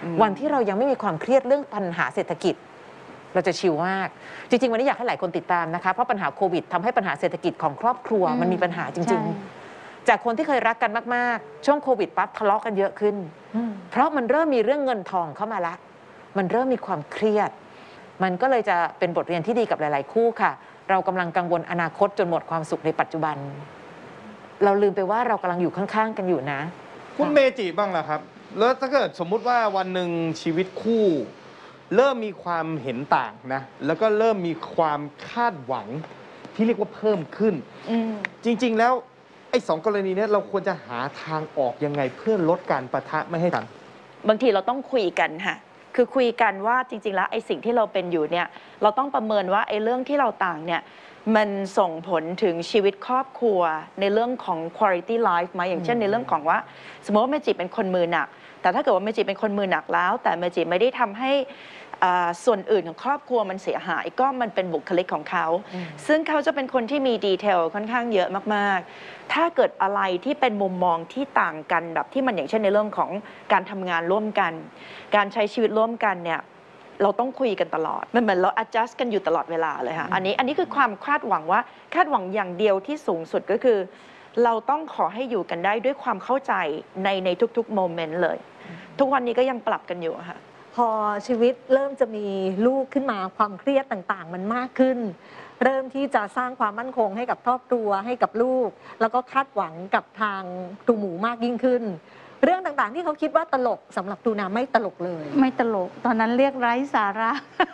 วันที่เรายังไม่มีความเครียดเรื่องปัญหาเศรษฐกิจเราจะชิลมากจริงๆวันนี้อยากให้หลายคนติดตามนะคะเพราะปัญหาโควิดทำให้ปัญหาเศรษฐกิจของครอบครัวมันมีปัญหาจริงๆจากคนที่เคยรักกันมากๆช่วงโควิดปั๊บทะเลาะกันเยอะขึ้นเพราะมันเริ่มมีเรื่องเงินทองเข้ามาละมันเริ่มมีความเครียดมันก็เลยจะเป็นบทเรียนที่ดีกับหลายๆคู่ค่ะเรากำลังกังวลอนาคตจนหมดความสุขในปัจจุบันเราลืมไปว่าเรากำลังอยู่ข้างๆกันอยู่นะคุณเมจิบ้างล่ะครับแล้วถ้าเกิดสมมุติว่าวันหนึ่งชีวิตคู่เริ่มมีความเห็นต่างนะแล้วก็เริ่มมีความคาดหวังที่เรียกว่าเพิ่มขึ้นจริงๆแล้วไอ้2 กรณีนี้เราควรจะหาทางออกยังไงเพื่อลดการปะทะไม่ให้กันบางทีเราต้องคุยกันค่ะคือคุยกันว่าจริงๆแล้วไอ้สิ่งที่เราเป็นอยู่เนี่ยเราต้องประเมินว่าไอ้เรื่องที่เราต่างเนี่ยมันส่งผลถึงชีวิตครอบครัวในเรื่องของ quality life ไหมอย่างเช่นในเรื่องของว่าสมมติว่าเมจิเป็นคนมือหนักแต่ถ้าเกิดว่าเมจิเป็นคนมือหนักแล้วแต่เมจิไม่ได้ทำให้ส่วนอื่นของครอบครัวมันเสียหายก็มันเป็นบุคลิกของเขาซึ่งเขาจะเป็นคนที่มีดีเทลค่อนข้างเยอะมากๆถ้าเกิดอะไรที่เป็นมุมมองที่ต่างกันแบบที่มันอย่างเช่นในเรื่องของการทำงานร่วมกันการใช้ชีวิตร่วมกันเนี่ยเราต้องคุยกันตลอดมันเหมือนเรา adjust กันอยู่ตลอดเวลาเลยค่ะอันนี้คือความคาดหวังว่าคาดหวังอย่างเดียวที่สูงสุดก็คือเราต้องขอให้อยู่กันได้ด้วยความเข้าใจในทุกๆโมเมนต์เลยทุกวันนี้ก็ยังปรับกันอยู่ค่ะพอชีวิตเริ่มจะมีลูกขึ้นมาความเครียดต่างๆมันมากขึ้นเริ่มที่จะสร้างความมั่นคงให้กับครอบครัวให้กับลูกแล้วก็คาดหวังกับทางครูหมูมากยิ่งขึ้นเรื่องต่างๆที่เขาคิดว่าตลกสำหรับตูนาไม่ตลกเลยไม่ตลกตอนนั้นเรียกไร้สาระ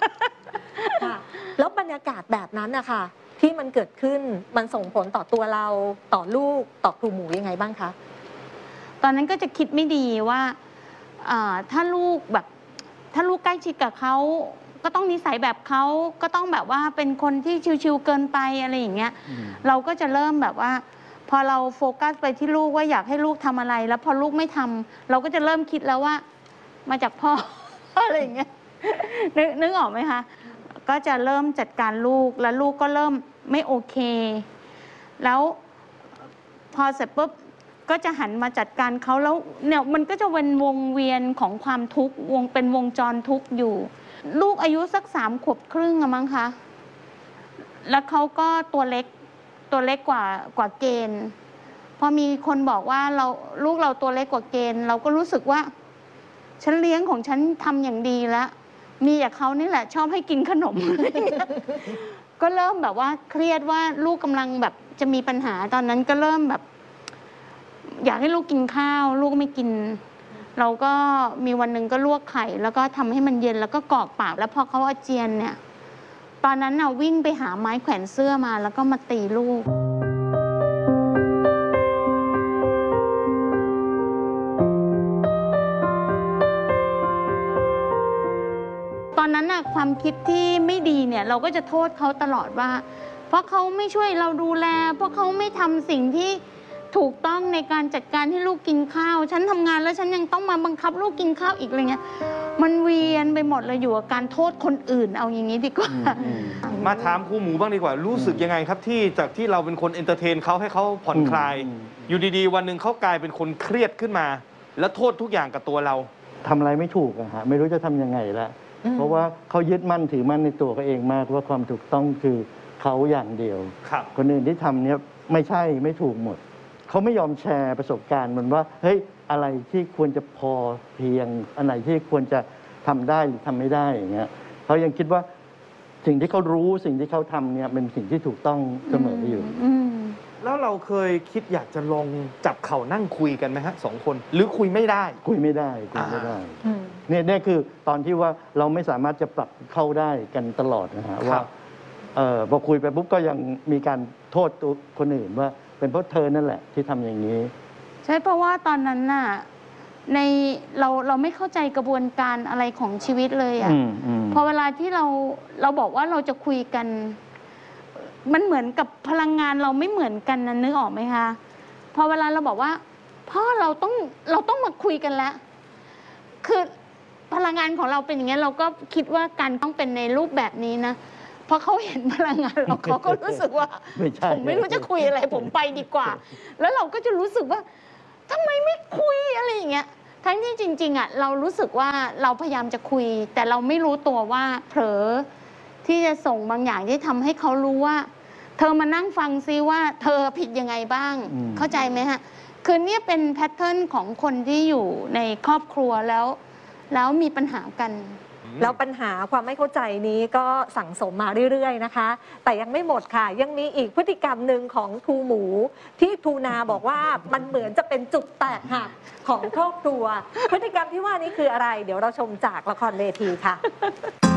แล้วบรรยากาศแบบนั้นนะคะที่มันเกิดขึ้นมันส่งผลต่อตัวเราต่อลูกต่อครูหมูยังไงบ้างคะตอนนั้นก็จะคิดไม่ดีว่าถ้าลูกใกล้ชิดกับเขาก็ต้องนิสัยแบบเขาก็ต้องแบบว่าเป็นคนที่ชิวๆเกินไปอะไรอย่างเงี้ยเราก็จะเริ่มแบบว่าพอเราโฟกัสไปที่ลูกว่าอยากให้ลูกทำอะไรแล้วพอลูกไม่ทำเราก็จะเริ่มคิดแล้วว่ามาจากพ่อ อะไรอย่างเงี้ยนึกออกไหมคะก็จะเริ่มจัดการลูกแล้วลูกก็เริ่มไม่โอเคแล้วพอเสร็จปุ๊บก็จะหันมาจัดการเขาแล้วเนี่ยมันก็จะเป็นวงเวียนของความทุกข์เป็นวงจรทุกข์อยู่ลูกอายุสัก3 ขวบครึ่งอะมั้งคะแล้วเขาก็ตัวเล็กกว่าเกณฑ์พอมีคนบอกว่าลูกเราตัวเล็กกว่าเกณฑ์เราก็รู้สึกว่าฉันเลี้ยงของฉันทำอย่างดีแล้วมีแต่เขานี่แหละชอบให้กินขนม ก็เริ่มแบบว่าเครียดว่าลูกกำลังแบบจะมีปัญหาตอนนั้นก็เริ่มแบบอยากให้ลูกกินข้าวลูกไม่กินเราก็มีวันหนึ่งก็ลวกไข่แล้วก็ทำให้มันเย็นแล้วก็กรอกปากแล้วพอเขาอาเจียนเนี่ยตอนนั้นน่ะวิ่งไปหาไม้แขวนเสื้อมาแล้วก็มาตีลูกตอนนั้นน่ะความคิดที่ไม่ดีเนี่ยเราก็จะโทษเขาตลอดว่าเพราะเขาไม่ช่วยเราดูแลเพราะเขาไม่ทำสิ่งที่ถูกต้องในการจัดการให้ลูกกินข้าวฉันทำงานแล้วฉันยังต้องมาบังคับลูกกินข้าวอีกอะไรเงี้ยมันเวียนไปหมดเลยอยู่กับการโทษคนอื่นเอาอย่างนี้ดีกว่ามาถามครูหมูบ้างดีกว่ารู้สึกยังไงครับที่จากที่เราเป็นคนเอนเตอร์เทนเขาให้เขาผ่อนคลายอยู่ดีๆวันหนึ่งเขากลายเป็นคนเครียดขึ้นมาแล้วโทษทุกอย่างกับตัวเราทำอะไรไม่ถูกอะฮะไม่รู้จะทำยังไงละเพราะว่าเขายึดมั่นถือมั่นในตัวเขาเองมากว่าความถูกต้องคือเขาอย่างเดียวคนอื่นที่ทำเนี่ยไม่ใช่ไม่ถูกหมดเขาไม่ยอมแชร์ประสบการณ์มันว่าเฮ้ยอะไรที่ควรจะพอเพียงอันไหนที่ควรจะทำได้หรือทำไม่ได้อย่างเงี้ยเขายังคิดว่าสิ่งที่เขารู้สิ่งที่เขาทำเนี่ยเป็นสิ่งที่ถูกต้องเสมออยู่แล้วเราเคยคิดอยากจะลองจับเข่านั่งคุยกันไหมฮะ2 คนหรือคุยไม่ได้คุยไม่ได้เนี่ยคือตอนที่ว่าเราไม่สามารถจะปรับเข้าได้กันตลอดนะฮะว่าพอคุยไปปุ๊บก็ยังมีการโทษตัวคนอื่นว่าเป็นเพราะเธอนั่นแหละที่ทำอย่างนี้ใช่เพราะว่าตอนนั้นน่ะเราไม่เข้าใจกระบวนการอะไรของชีวิตเลยอ่ะพอเวลาที่เราบอกว่าเราจะคุยกันมันเหมือนกับพลังงานเราไม่เหมือนกันนะนึกออกไหมคะพอเวลาเราบอกว่าพ่อเราต้องมาคุยกันแล้วคือพลังงานของเราเป็นอย่างนี้เราก็คิดว่าการต้องเป็นในรูปแบบนี้นะพอเขาเห็นพลังงานเราเขาก็รู้สึกว่าผมไม่รู้จะคุยอะไรผมไปดีกว่าแล้วเราก็จะรู้สึกว่าทำไมไม่คุยอะไรอย่างเงี้ยทั้งที่จริงๆเรารู้สึกว่าเราพยายามจะคุย แต่เราไม่รู้ตัวว่าเผลอที่จะส่งบางอย่างที่ทำให้เขารู้ว่า เธอมานั่งฟังซิว่าเธอผิดยังไงบ้างเข้าใจไหมฮะคือเนี่ยเป็นแพทเทิร์นของคนที่อยู่ในครอบครัวแล้วมีปัญหากันแล้วปัญหาความไม่เข้าใจนี้ก็สั่งสมมาเรื่อยๆนะคะ แต่ยังไม่หมดค่ะ ยังมีอีกพฤติกรรมหนึ่งของทูหมู ที่ทูนาบอกว่ามันเหมือนจะเป็นจุดแตกหักของครอบครัว พฤติกรรมที่ว่านี้คืออะไร เดี๋ยวเราชมจากละครเวทีค่ะ